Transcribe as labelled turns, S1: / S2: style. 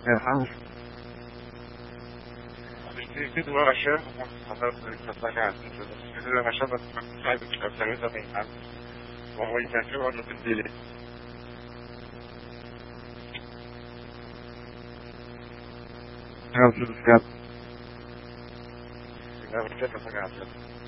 S1: الحمد.
S2: في دول أشياء حضرت التصنيعات إذا نشرت صاحب التلفزة منها وهو يتابع أنه بالدليل
S1: نعم.
S2: إذا كيف تقعد